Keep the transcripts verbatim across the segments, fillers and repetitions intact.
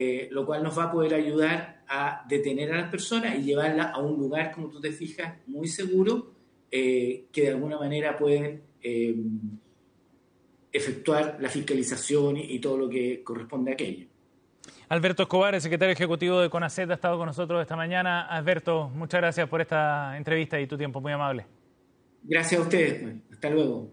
eh, lo cual nos va a poder ayudar a detener a las personas y llevarlas a un lugar, como tú te fijas, muy seguro, eh, que de alguna manera pueden eh, efectuar la fiscalización y, y todo lo que corresponde a aquello. Alberto Escobar, el secretario ejecutivo de CONACET, ha estado con nosotros esta mañana. Alberto, muchas gracias por esta entrevista y tu tiempo, muy amable. Gracias a ustedes, pues. Hasta luego.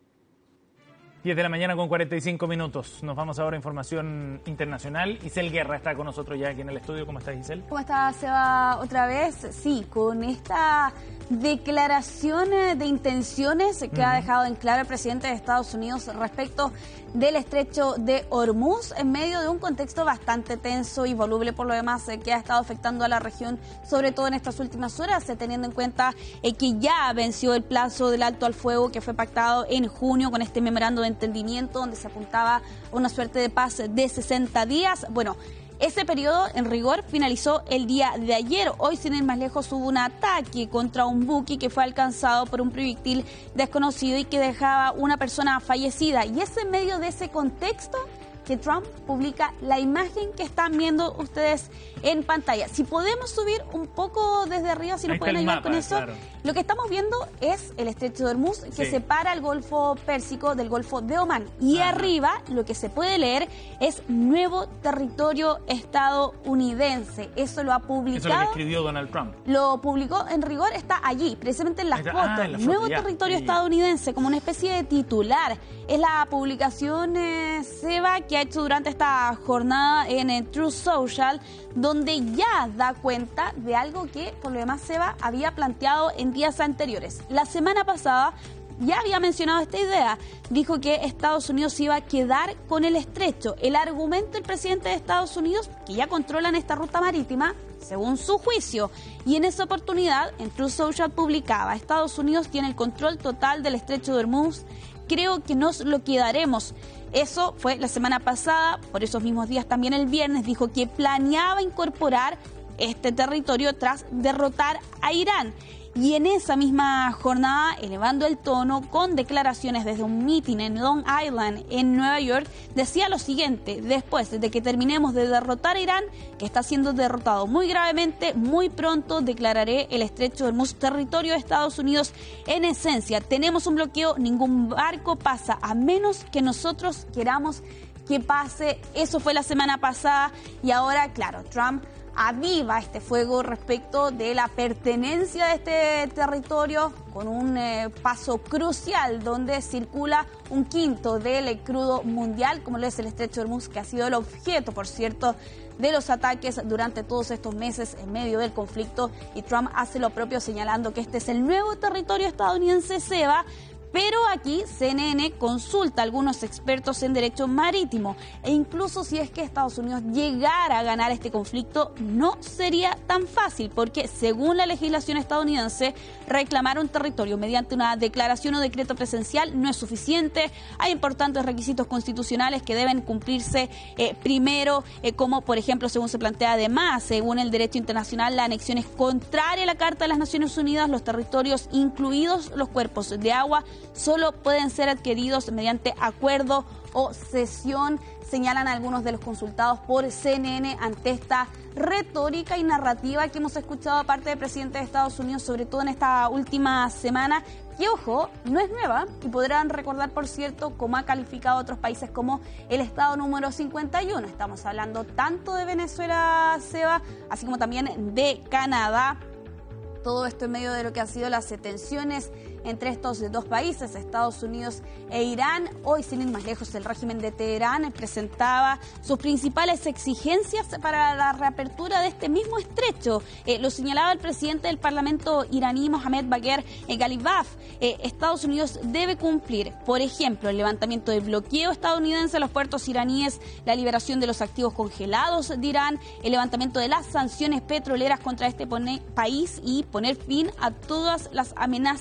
diez de la mañana con cuarenta y cinco minutos. Nos vamos ahora a información internacional. Giselle Guerra está con nosotros ya aquí en el estudio. ¿Cómo está, Giselle? ¿Cómo está, Seba? Otra vez, sí, con esta declaración de intenciones que uh-huh. ha dejado en claro el presidente de Estados Unidos respecto del estrecho de Hormuz, en medio de un contexto bastante tenso y voluble por lo demás eh, que ha estado afectando a la región, sobre todo en estas últimas horas, eh, teniendo en cuenta eh, que ya venció el plazo del alto al fuego que fue pactado en junio con este memorando de entendimiento donde se apuntaba a una suerte de paz de sesenta días. Bueno, ese periodo, en rigor, finalizó el día de ayer. Hoy, sin ir más lejos, hubo un ataque contra un buque que fue alcanzado por un proyectil desconocido y que dejaba una persona fallecida. Y es en medio de ese contexto que Trump publica la imagen que están viendo ustedes en pantalla. Si podemos subir un poco desde arriba, si nos pueden ayudar mapa, con eso. Claro. Lo que estamos viendo es el estrecho de Hormuz, que sí. separa el Golfo Pérsico del Golfo de Omán. Y Ajá. arriba, lo que se puede leer es nuevo territorio estadounidense. Eso lo ha publicado. Eso es lo que escribió Donald Trump. Lo publicó, en rigor, está allí, precisamente en la foto. Ah, en la foto nuevo ya. territorio sí. estadounidense, como una especie de titular. Es la publicación, eh, Seba, que ha hecho durante esta jornada en eh, Truth Social, donde ya da cuenta de algo que, por lo demás, Seba había planteado en días anteriores. La semana pasada ya había mencionado esta idea. Dijo que Estados Unidos iba a quedar con el estrecho. El argumento del presidente de Estados Unidos, que ya controlan esta ruta marítima, según su juicio. Y en esa oportunidad, en Truth Social publicaba: Estados Unidos tiene el control total del estrecho de Hormuz. Creo que nos lo quedaremos. Eso fue la semana pasada. Por esos mismos días, también el viernes, dijo que planeaba incorporar este territorio tras derrotar a Irán. Y en esa misma jornada, elevando el tono con declaraciones desde un meeting en Long Island, en Nueva York, decía lo siguiente: después de que terminemos de derrotar a Irán, que está siendo derrotado muy gravemente, muy pronto declararé el estrecho de Hormuz territorio de Estados Unidos. En esencia, tenemos un bloqueo, ningún barco pasa a menos que nosotros queramos que pase. Eso fue la semana pasada y ahora, claro, Trump aviva este fuego respecto de la pertenencia de este territorio con un eh, paso crucial donde circula un quinto del crudo mundial, como lo es el estrecho de Hormuz, que ha sido el objeto, por cierto, de los ataques durante todos estos meses en medio del conflicto. Y Trump hace lo propio señalando que este es el nuevo territorio estadounidense, Seba. Pero aquí C N N consulta a algunos expertos en derecho marítimo e incluso si es que Estados Unidos llegara a ganar este conflicto no sería tan fácil porque según la legislación estadounidense reclamar un territorio mediante una declaración o decreto presencial no es suficiente. Hay importantes requisitos constitucionales que deben cumplirse eh, primero, eh, como por ejemplo, según se plantea además, según el derecho internacional, la anexión es contraria a la Carta de las Naciones Unidas. Los territorios, incluidos los cuerpos de agua, solo pueden ser adquiridos mediante acuerdo o cesión, señalan algunos de los consultados por C N N ante esta retórica y narrativa que hemos escuchado aparte del presidente de Estados Unidos, sobre todo en esta última semana, que, ojo, no es nueva y podrán recordar, por cierto, cómo ha calificado a otros países como el estado número cincuenta y uno. Estamos hablando tanto de Venezuela, Seba, así como también de Canadá. Todo esto en medio de lo que han sido las tensiones entre estos dos países, Estados Unidos e Irán. Hoy, sin ir más lejos, el régimen de Teherán presentaba sus principales exigencias para la reapertura de este mismo estrecho. Eh, lo señalaba el presidente del Parlamento iraní, Mohammad Bagher Ghalibaf. Eh, Estados Unidos debe cumplir, por ejemplo, el levantamiento del bloqueo estadounidense a los puertos iraníes, la liberación de los activos congelados de Irán, el levantamiento de las sanciones petroleras contra este país y poner fin a todas las amenazas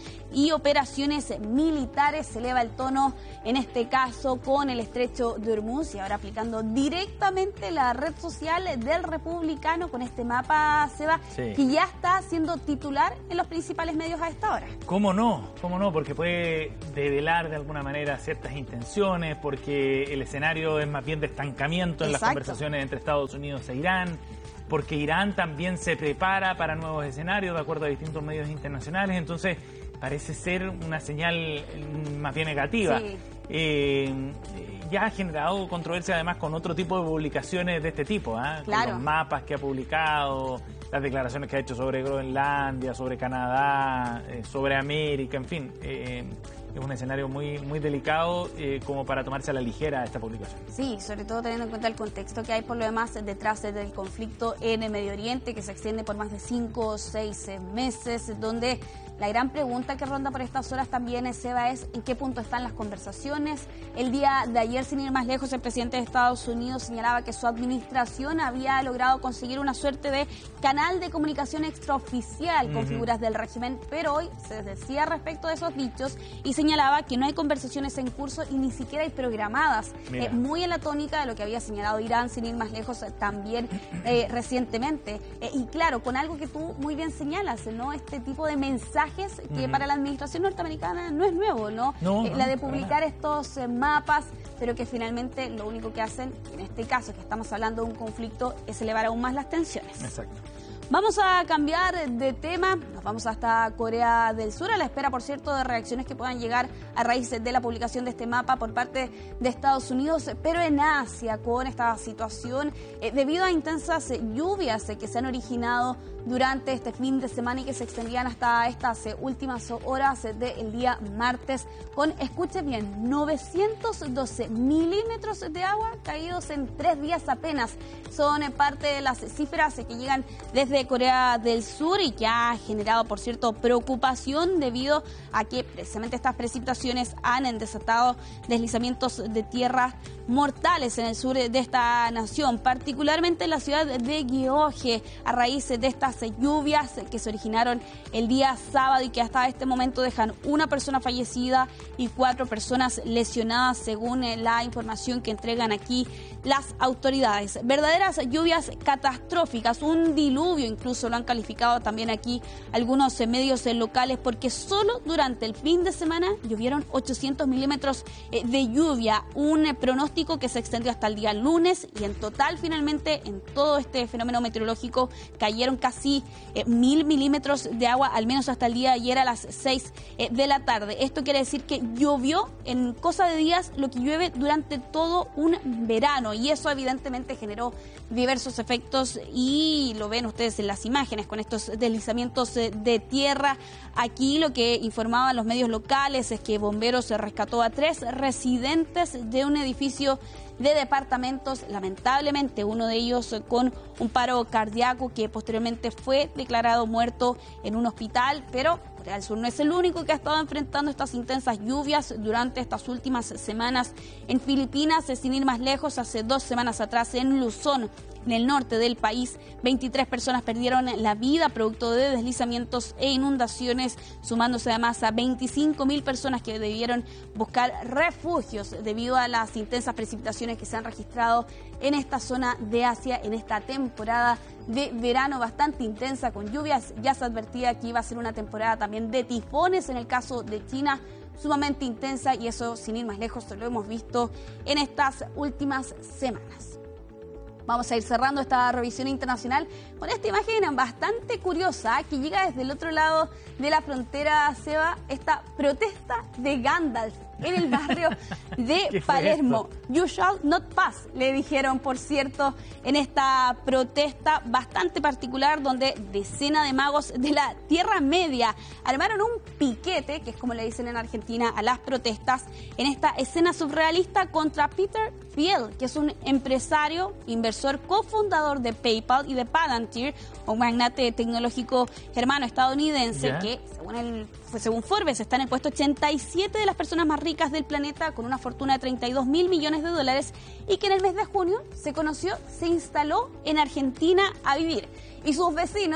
y operaciones militares. Se eleva el tono en este caso con el estrecho de Hormuz y ahora aplicando directamente la red social del Republicano con este mapa, Seba, sí, que ya está siendo titular en los principales medios a esta hora. ¿Cómo no? ¿Cómo no? Porque puede develar de alguna manera ciertas intenciones, porque el escenario es más bien de estancamiento en Exacto. las conversaciones entre Estados Unidos e Irán, porque Irán también se prepara para nuevos escenarios de acuerdo a distintos medios internacionales, entonces parece ser una señal más bien negativa. Sí. Eh, ya ha generado controversia además con otro tipo de publicaciones de este tipo, ¿eh? Claro. Con los mapas que ha publicado, las declaraciones que ha hecho sobre Groenlandia, sobre Canadá, eh, sobre América, en fin. Eh, es un escenario muy muy delicado eh, como para tomarse a la ligera esta publicación. Sí, sobre todo teniendo en cuenta el contexto que hay por lo demás detrás del conflicto en el Medio Oriente, que se extiende por más de cinco o seis meses, donde la gran pregunta que ronda por estas horas también, Seba, es en qué punto están las conversaciones. El día de ayer, sin ir más lejos, el presidente de Estados Unidos señalaba que su administración había logrado conseguir una suerte de canal de comunicación extraoficial con uh-huh. figuras del régimen, pero hoy se decía respecto de esos dichos y señalaba que no hay conversaciones en curso y ni siquiera hay programadas, eh, muy en la tónica de lo que había señalado Irán, sin ir más lejos, eh, también eh, recientemente. Eh, y claro, con algo que tú muy bien señalas, ¿no? Este tipo de mensajes que uh-huh. para la administración norteamericana no es nuevo, ¿no? no, eh, no la de publicar estos eh, mapas, pero que finalmente lo único que hacen, en este caso, que estamos hablando de un conflicto, es elevar aún más las tensiones. Exacto. Vamos a cambiar de tema, nos vamos hasta Corea del Sur, a la espera, por cierto, de reacciones que puedan llegar a raíz de la publicación de este mapa por parte de Estados Unidos, pero en Asia, con esta situación, eh, debido a intensas eh, lluvias eh, que se han originado durante este fin de semana y que se extendían hasta estas eh, últimas horas eh, del día martes, con, escuche bien, novecientos doce milímetros de agua caídos en tres días apenas. Son eh, parte de las cifras eh, que llegan desde Corea del Sur y que ha generado, por cierto, preocupación debido a que precisamente estas precipitaciones han desatado deslizamientos de tierra mortales en el sur de esta nación, particularmente en la ciudad de Gyeonggi, a raíz de estas lluvias que se originaron el día sábado y que hasta este momento dejan una persona fallecida y cuatro personas lesionadas, según la información que entregan aquí las autoridades. Verdaderas lluvias catastróficas, un diluvio incluso lo han calificado también aquí algunos medios locales, porque solo durante el fin de semana llovieron ochocientos milímetros de lluvia, un pronóstico que se extendió hasta el día lunes y en total finalmente en todo este fenómeno meteorológico cayeron casi eh, mil milímetros de agua, al menos hasta el día de ayer a las seis eh, de la tarde. Esto quiere decir que llovió en cosa de días lo que llueve durante todo un verano y eso evidentemente generó diversos efectos y lo ven ustedes en las imágenes con estos deslizamientos eh, de tierra. Aquí lo que informaban los medios locales es que bomberos se rescató a tres residentes de un edificio de departamentos, lamentablemente uno de ellos con un paro cardíaco que posteriormente fue declarado muerto en un hospital, pero Corea del Sur no es el único que ha estado enfrentando estas intensas lluvias durante estas últimas semanas. En Filipinas, sin ir más lejos, hace dos semanas atrás en Luzón, en el norte del país, veintitrés personas perdieron la vida producto de deslizamientos e inundaciones, sumándose además a veinticinco mil personas que debieron buscar refugios debido a las intensas precipitaciones que se han registrado en esta zona de Asia en esta temporada de verano bastante intensa con lluvias. Ya se advertía que iba a ser una temporada también de tifones en el caso de China, sumamente intensa, y eso sin ir más lejos lo hemos visto en estas últimas semanas. Vamos a ir cerrando esta revisión internacional con esta imagen bastante curiosa que llega desde el otro lado de la frontera, Seba, esta protesta de Gandalf en el barrio de Palermo. You shall not pass, le dijeron, por cierto, en esta protesta bastante particular donde decenas de magos de la Tierra Media armaron un piquete, que es como le dicen en Argentina a las protestas, en esta escena surrealista contra Peter Thiel, que es un empresario, inversor, cofundador de PayPal y de Palantir, un magnate tecnológico germano estadounidense, yeah. que según el según Forbes está en el puesto ochenta y siete de las personas más ricas del planeta, con una fortuna de treinta y dos mil millones de dólares, y que en el mes de junio se conoció, se instaló en Argentina a vivir. Y sus vecinos,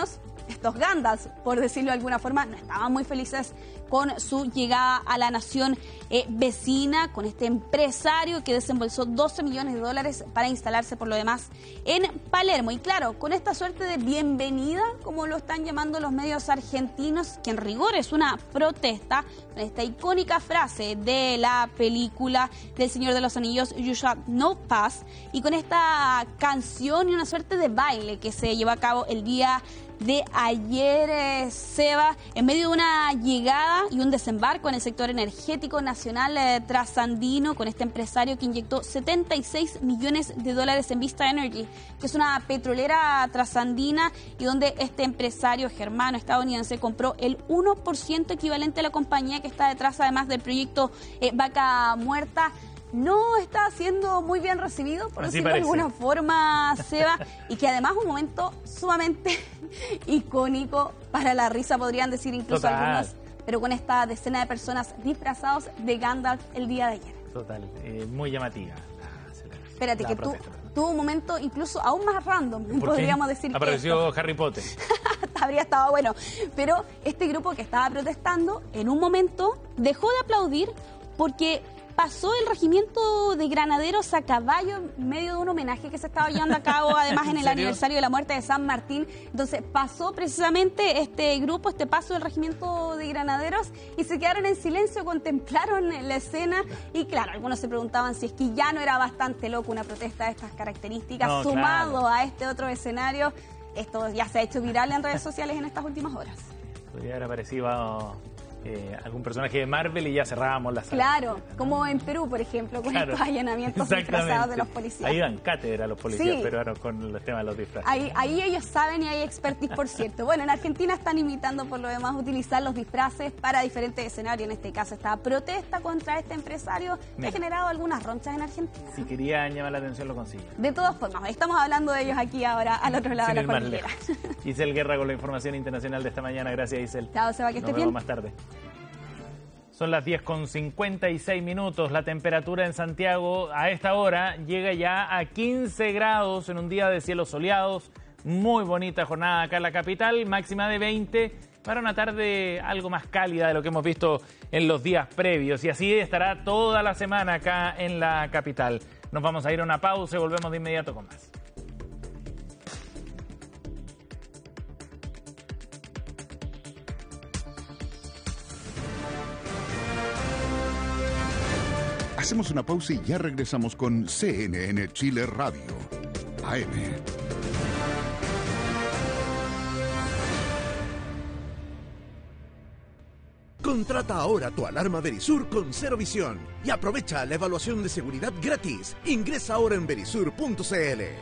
estos Gandalf, por decirlo de alguna forma, no estaban muy felices con su llegada a la nación eh, vecina, con este empresario que desembolsó doce millones de dólares para instalarse por lo demás en Palermo. Y claro, con esta suerte de bienvenida, como lo están llamando los medios argentinos, que en rigor es una protesta, con esta icónica frase de la película del Señor de los Anillos, You Shall Not Pass, y con esta canción y una suerte de baile que se llevó a cabo el día de ayer, eh, Seba, en medio de una llegada y un desembarco en el sector energético nacional eh, trasandino, con este empresario que inyectó setenta y seis millones de dólares en Vista Energy, que es una petrolera trasandina, y donde este empresario germano estadounidense compró el uno por ciento equivalente a la compañía que está detrás, además del proyecto eh, Vaca Muerta. No está siendo muy bien recibido, por Así decirlo parece. de alguna forma, Seba, y que además un momento sumamente icónico, para la risa podrían decir incluso Total. algunos, pero con esta decena de personas disfrazados de Gandalf el día de ayer. Total, eh, muy llamativa. La, la, Espérate, la que protesta, tú, perdón. tuvo un momento incluso aún más random, ¿Por qué? podríamos decir que Apareció esto. Harry Potter. Habría estado bueno, pero este grupo que estaba protestando, en un momento dejó de aplaudir porque pasó el regimiento de granaderos a caballo en medio de un homenaje que se estaba llevando a cabo, además en el serio? aniversario de la muerte de San Martín. Entonces pasó precisamente este grupo, este paso del regimiento de granaderos, y se quedaron en silencio, contemplaron la escena, y claro, algunos se preguntaban si es que ya no era bastante loco una protesta de estas características, No, sumado claro. a este otro escenario. Esto ya se ha hecho viral en redes sociales en estas últimas horas. Podría haber aparecido eh, algún personaje de Marvel y ya cerrábamos la sala. Claro, como en Perú, por ejemplo, con Claro, estos allanamientos disfrazados de los policías. Ahí dan cátedra a los policías Sí. peruanos con los temas de los disfraces. Ahí, ahí ellos saben y hay expertise, por cierto. Bueno, en Argentina están imitando por lo demás utilizar los disfraces para diferentes escenarios. En este caso, esta protesta contra este empresario que Mira. ha generado algunas ronchas en Argentina. Si querían llamar la atención, lo consiguen. De todas formas, estamos hablando de ellos aquí ahora, al otro lado Sin de ir la más cordillera. lejos. Giselle Guerra con la información internacional de esta mañana. Gracias, Giselle. Chao, Seba, que Nos estés vemos bien. más tarde. Son las diez con cincuenta y seis minutos. La temperatura en Santiago a esta hora llega ya a quince grados en un día de cielos soleados. Muy bonita jornada acá en la capital, máxima de veinte, para una tarde algo más cálida de lo que hemos visto en los días previos. Y así estará toda la semana acá en la capital. Nos vamos a ir a una pausa y volvemos de inmediato con más. Hacemos una pausa y ya regresamos con C N N Chile Radio, A M. Contrata ahora tu alarma Verisur con Cero Visión y aprovecha la evaluación de seguridad gratis. Ingresa ahora en verisur punto c l.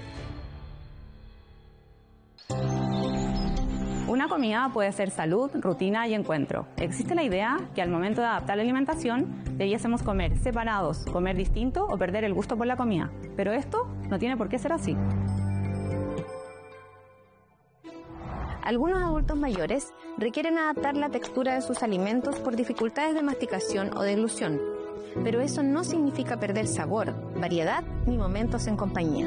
Una comida puede ser salud, rutina y encuentro. Existe la idea que al momento de adaptar la alimentación debiésemos comer separados, comer distinto o perder el gusto por la comida. Pero esto no tiene por qué ser así. Algunos adultos mayores requieren adaptar la textura de sus alimentos por dificultades de masticación o deglución. Pero eso no significa perder sabor, variedad ni momentos en compañía.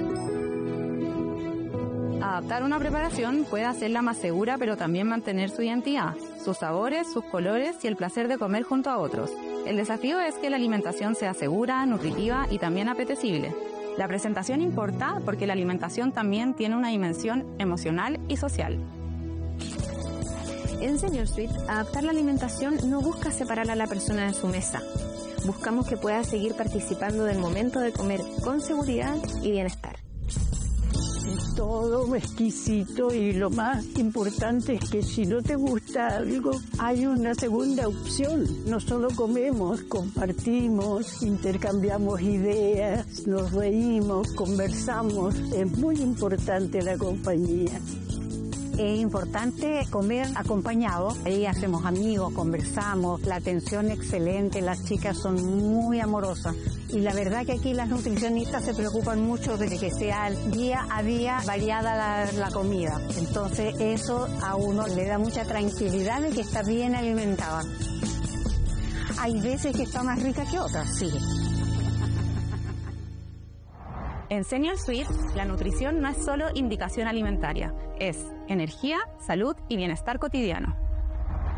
Adaptar una preparación puede hacerla más segura, pero también mantener su identidad, sus sabores, sus colores y el placer de comer junto a otros. El desafío es que la alimentación sea segura, nutritiva y también apetecible. La presentación importa porque la alimentación también tiene una dimensión emocional y social. En Senior Suite, adaptar la alimentación no busca separar a la persona de su mesa. Buscamos que pueda seguir participando del momento de comer con seguridad y bienestar. Es todo exquisito y lo más importante es que si no te gusta algo, hay una segunda opción. No solo comemos, compartimos, intercambiamos ideas, nos reímos, conversamos. Es muy importante la compañía. Es importante comer acompañado. Ahí hacemos amigos, conversamos, la atención excelente, las chicas son muy amorosas. Y la verdad que aquí las nutricionistas se preocupan mucho de que sea día a día variada la, la comida. Entonces eso a uno le da mucha tranquilidad de que está bien alimentada. Hay veces que está más rica que otras, sí. En Senior Suite, la nutrición no es solo indicación alimentaria, es energía, salud y bienestar cotidiano.